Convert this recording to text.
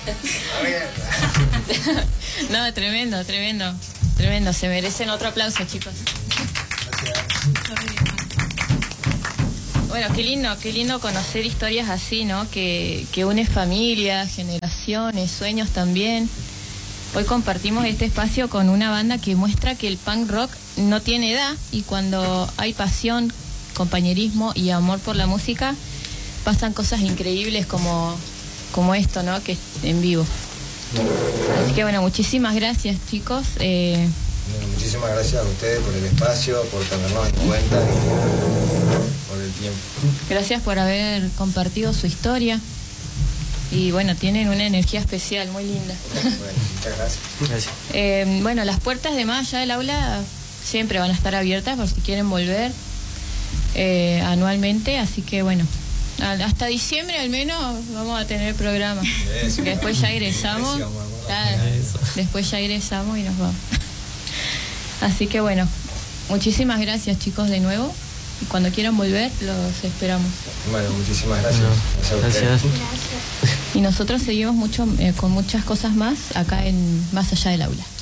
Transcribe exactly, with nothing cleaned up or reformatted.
No, tremendo, tremendo, tremendo. Se merecen otro aplauso, chicos. Bueno, qué lindo, qué lindo conocer historias así, ¿no? Que, que une familias, generaciones, sueños también. Hoy compartimos este espacio con una banda que muestra que el punk rock no tiene edad y cuando hay pasión, compañerismo y amor por la música, pasan cosas increíbles como, como esto, ¿no? Que es en vivo. Así que bueno, muchísimas gracias, chicos. Eh... Bueno, muchísimas gracias a ustedes por el espacio, por tenernos en cuenta y por el tiempo. Gracias por haber compartido su historia. Y bueno, tienen una energía especial, muy linda. Bueno, muchas gracias. Gracias. Eh, bueno, las puertas de más allá del aula siempre van a estar abiertas por si quieren volver eh, anualmente, así que bueno, hasta diciembre al menos vamos a tener programa. Eso, después ya egresamos, eso, vamos a claro, después ya egresamos y nos vamos. Así que bueno, muchísimas gracias, chicos, de nuevo. Y cuando quieran volver, los esperamos. Bueno, muchísimas gracias. No, Gracias a ustedes. gracias. Y nosotros seguimos mucho eh, con muchas cosas más acá en Más Allá del Aula.